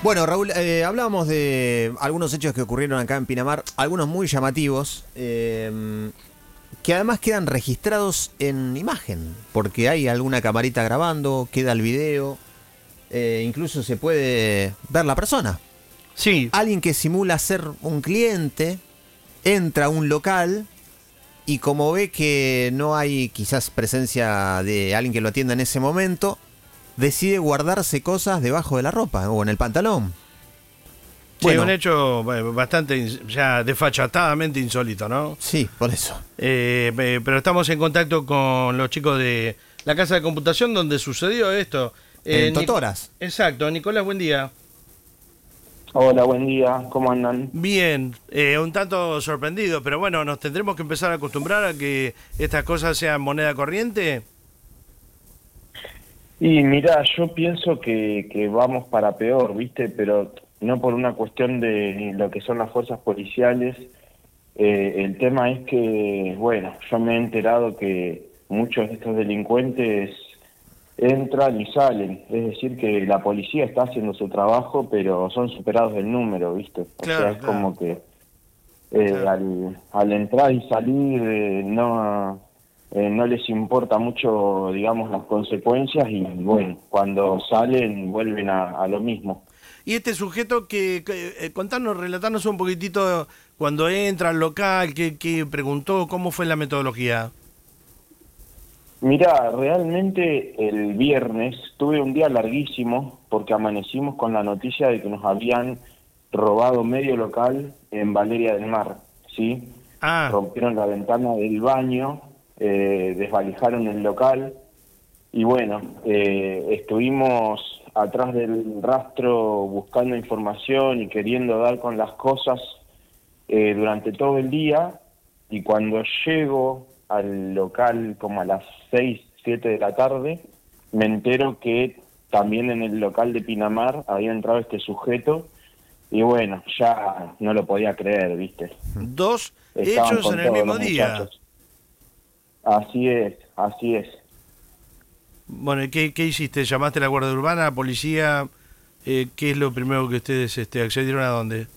Bueno, Raúl, hablábamos de algunos hechos que ocurrieron acá en Pinamar, algunos muy llamativos, que además quedan registrados en imagen, porque hay alguna camarita grabando, queda el video, incluso se puede ver la persona. Sí, Alguien que simula ser un cliente entra a un local y como ve que no hay quizás presencia de alguien que lo atienda en ese momento, decide guardarse cosas debajo de la ropa o en el pantalón. sí, Bueno, un hecho bastante ya desfachatadamente insólito, ¿no? sí, por eso. Pero estamos en contacto con los chicos de la casa de computación donde sucedió esto. En Nic- Totoras. Exacto, Nicolás, buen día. Hola, buen día, ¿cómo andan? Bien, un tanto sorprendido, pero bueno, nos tendremos que empezar a acostumbrar a que estas cosas sean moneda corriente. Y mira, yo pienso que vamos para peor, ¿viste? Pero no por una cuestión de lo que son las fuerzas policiales. El tema es que, bueno, yo me he enterado que muchos de estos delincuentes entran y salen. Es decir, que la policía está haciendo su trabajo, pero son superados del número, ¿viste? O Claro, sea, es claro. como que Claro. al entrar y salir no les importa mucho, digamos, las consecuencias y bueno, cuando salen vuelven a lo mismo. Y este sujeto contanos, relatarnos un poquitito cuando entra al local, qué preguntó, cómo fue la metodología. Mira, realmente el viernes tuve un día larguísimo porque amanecimos con la noticia de que nos habían robado medio local en Valeria del Mar, ¿sí? Ah, Rompieron la ventana del baño, desvalijaron el local y bueno, estuvimos atrás del rastro buscando información y queriendo dar con las cosas durante todo el día y cuando llego al local como a las 6, 7 de la tarde, me entero que también en el local de Pinamar había entrado este sujeto y bueno, ya no lo podía creer, ¿viste? dos Estaban hechos en con el todos mismo los día. muchachos. Así es, así es. Bueno, ¿y qué hiciste? ¿Llamaste a la Guardia Urbana, a la policía? ¿Qué es lo primero que ustedes accedieron a dónde?